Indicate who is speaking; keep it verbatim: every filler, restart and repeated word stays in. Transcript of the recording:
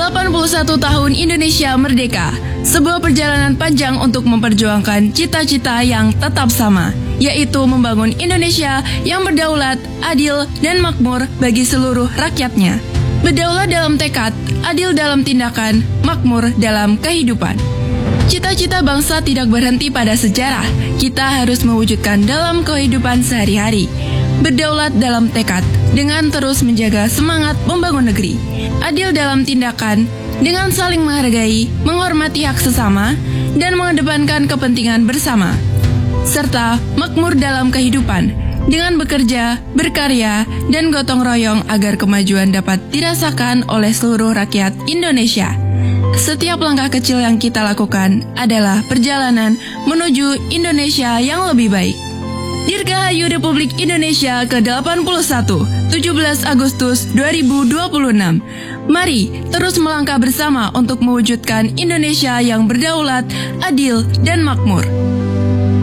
Speaker 1: delapan puluh satu tahun Indonesia merdeka, sebuah perjalanan panjang untuk memperjuangkan cita-cita yang tetap sama, yaitu membangun Indonesia yang berdaulat, adil, dan makmur bagi seluruh rakyatnya. Berdaulat dalam tekad, adil dalam tindakan, makmur dalam kehidupan. Cita-cita bangsa tidak berhenti pada sejarah, kita harus mewujudkan dalam kehidupan sehari-hari. Berdaulat dalam tekad, dengan terus menjaga semangat membangun negeri. Adil dalam tindakan, dengan saling menghargai, menghormati hak sesama, dan mengedepankan kepentingan bersama. Serta makmur dalam kehidupan, dengan bekerja, berkarya, dan gotong royong agar kemajuan dapat dirasakan oleh seluruh rakyat Indonesia. Setiap langkah kecil yang kita lakukan adalah perjalanan menuju Indonesia yang lebih baik. Dirgahayu Republik Indonesia ke delapan puluh satu, tujuh belas Agustus dua ribu dua puluh enam. Mari terus melangkah bersama untuk mewujudkan Indonesia yang berdaulat, adil, dan makmur.